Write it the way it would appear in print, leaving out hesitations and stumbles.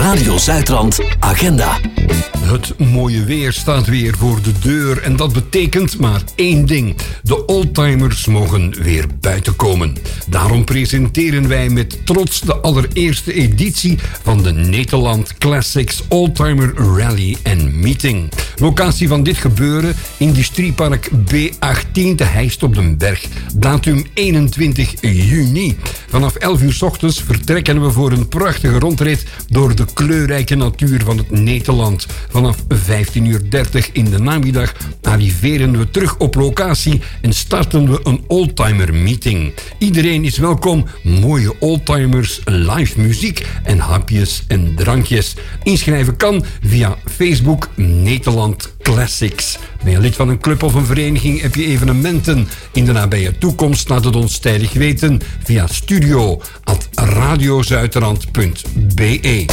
Radio Zuidrand Agenda. Het mooie weer staat weer voor de deur en dat betekent maar één ding. De oldtimers mogen weer buiten komen. Daarom presenteren wij met trots de allereerste editie van de Nederland Classics Oldtimer Rally and Meeting. Locatie van dit gebeuren, Industriepark B18 te Heist op den Berg. Datum 21 juni. Vanaf 11 uur 's ochtends vertrekken we voor een prachtige rondrit door de kleurrijke natuur van het Nederland. Vanaf 15:30 in de namiddag arriveren we terug op locatie en starten we een oldtimer meeting. Iedereen is welkom, mooie oldtimers, live muziek en hapjes en drankjes. Inschrijven kan via Facebook Nederland Classics. Ben je lid van een club of een vereniging, heb je evenementen in de nabije toekomst, laat het ons tijdig weten via studio@radiozuiderland.be.